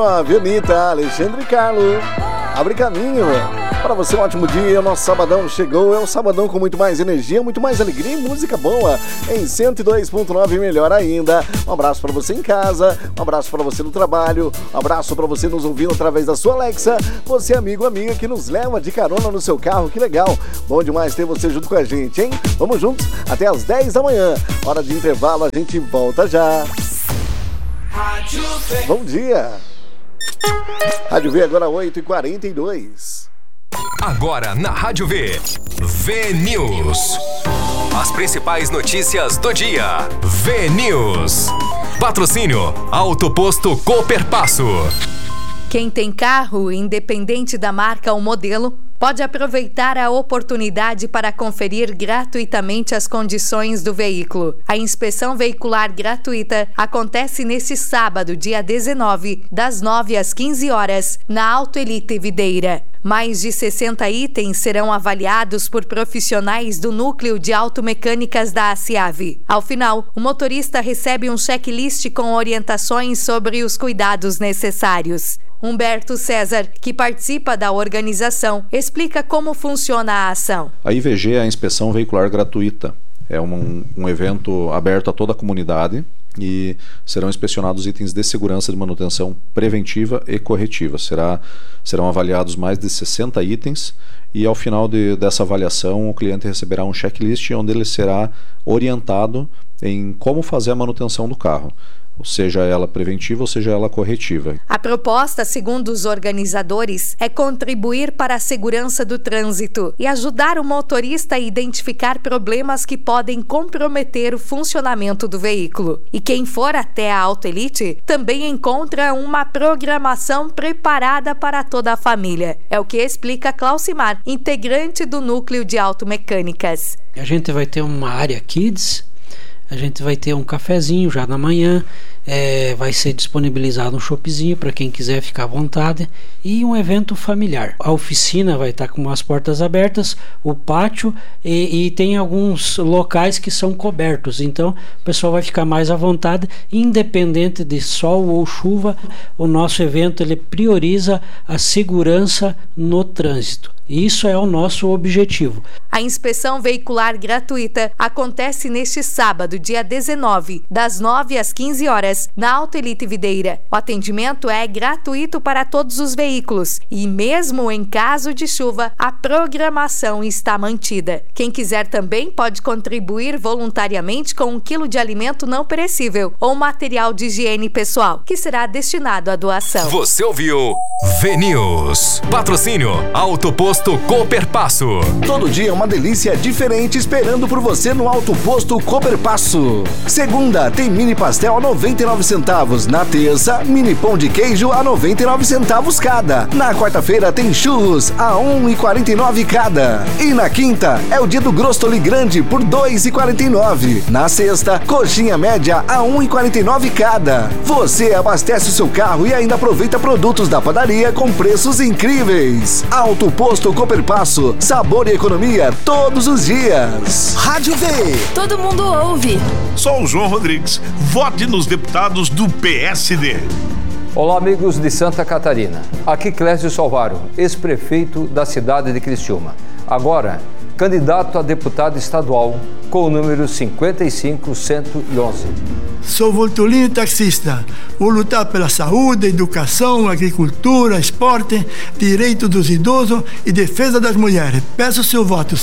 Avenida Alexandre Carlos, abre caminho para você, um ótimo dia. O nosso sabadão chegou, é um sabadão com muito mais energia, muito mais alegria e música boa em 102.9, melhor ainda. Um abraço para você em casa, um abraço para você no trabalho, um abraço para você nos ouvindo através da sua Alexa, você amigo, amiga que nos leva de carona no seu carro, que legal, bom demais ter você junto com a gente, hein? Vamos juntos até as 10 da manhã, hora de intervalo, a gente volta já. Bom dia! Rádio V agora 8h42. Agora na Rádio V, V-News. As principais notícias do dia. V-News. Patrocínio Auto Posto Cooperpasso. Quem tem carro, independente da marca ou modelo, pode aproveitar a oportunidade para conferir gratuitamente as condições do veículo. A inspeção veicular gratuita acontece neste sábado, dia 19, das 9 às 15 horas, na Auto Elite Videira. Mais de 60 itens serão avaliados por profissionais do Núcleo de Automecânicas da ACIAV. Ao final, o motorista recebe um checklist com orientações sobre os cuidados necessários. Humberto César, que participa da organização, explica como funciona a ação. A IVG é a inspeção veicular gratuita. É um evento aberto a toda a comunidade e serão inspecionados itens de segurança de manutenção preventiva e corretiva. Serão avaliados mais de 60 itens e ao final dessa avaliação o cliente receberá um checklist onde ele será orientado em como fazer a manutenção do carro, seja ela preventiva ou seja ela corretiva. A proposta, segundo os organizadores, é contribuir para a segurança do trânsito e ajudar o motorista a identificar problemas que podem comprometer o funcionamento do veículo. E quem for até a Auto Elite também encontra uma programação preparada para toda a família. É o que explica Clausimar, integrante do Núcleo de Automecânicas. A gente vai ter uma área Kids, a gente vai ter um cafezinho já na manhã, vai ser disponibilizado um choppzinho para quem quiser ficar à vontade e um evento familiar. A oficina vai estar com as portas abertas, o pátio e tem alguns locais que são cobertos, então o pessoal vai ficar mais à vontade, independente de sol ou chuva. O nosso evento ele prioriza a segurança no trânsito. Isso é o nosso objetivo. A inspeção veicular gratuita acontece neste sábado, dia 19, das 9 às 15 horas, na Auto Elite Videira. O atendimento é gratuito para todos os veículos e, mesmo em caso de chuva, a programação está mantida. Quem quiser também pode contribuir voluntariamente com 1 quilo de alimento não perecível ou material de higiene pessoal, que será destinado à doação. Você ouviu V-News. Patrocínio Auto Posto Cooperpasso. Todo dia é uma delícia diferente esperando por você no Auto Posto Cooperpasso. Segunda, tem mini pastel a 99 centavos. Na terça, mini pão de queijo a 99 centavos cada. Na quarta-feira tem churros a 1,49 cada. E na quinta, é o dia do Grostoli Grande por 2,49. Na sexta, coxinha média a 1,49 cada. Você abastece o seu carro e ainda aproveita produtos da padaria com preços incríveis. Auto Posto Cooperpasso, sabor e economia todos os dias. Rádio V. Todo mundo ouve. Sou o João Rodrigues. Vote nos deputados do PSD. Olá, amigos de Santa Catarina. Aqui Clésio Salvaro, ex-prefeito da cidade de Criciúma. Agora, candidato a deputado estadual com o número 55111. Sou Voltolino taxista. Vou lutar pela saúde, educação, agricultura, esporte, direito dos idosos e defesa das mulheres. Peço seu voto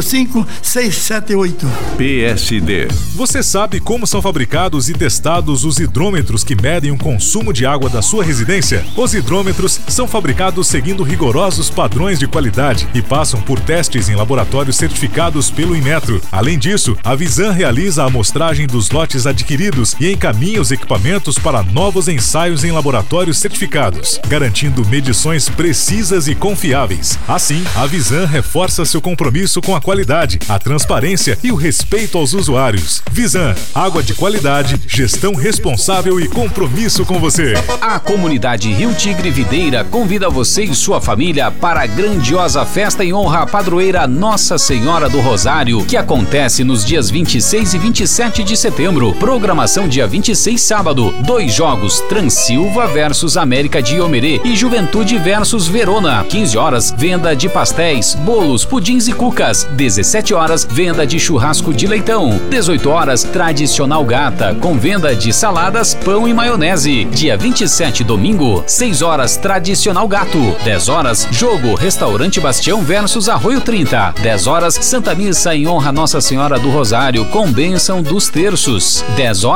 55678. PSD. Você sabe como são fabricados e testados os hidrômetros que medem o consumo de água da sua residência? Os hidrômetros são fabricados seguindo rigorosos padrões de qualidade e passam por testes em laboratórios certificados pelo Inmetro. Além disso, a Visan realiza a amostragem dos lotes adquiridos e encaminha os equipamentos para novos ensaios em laboratórios certificados, garantindo medições precisas e confiáveis. Assim, a Visan reforça seu compromisso com a qualidade, a transparência e o respeito aos usuários. Visan, água de qualidade, gestão responsável e compromisso com você. A comunidade Rio Tigre Videira convida você e sua família para a grandiosa festa em honra à padroeira Nossa Nossa Senhora do Rosário, que acontece nos dias 26 e 27 de setembro. Programação dia 26, sábado. 2 jogos, Transilva versus América de Iomerê e Juventude versus Verona. 15 horas, venda de pastéis, bolos, pudins e cucas. 17 horas, venda de churrasco de leitão. 18 horas, tradicional gata, com venda de saladas, pão e maionese. Dia 27, domingo, 6 horas, tradicional gato. 10 horas, jogo, Restaurante Bastião versus Arroio 30. 10 horas, Santa Missa em honra a Nossa Senhora do Rosário, com bênção dos terços. 10 horas,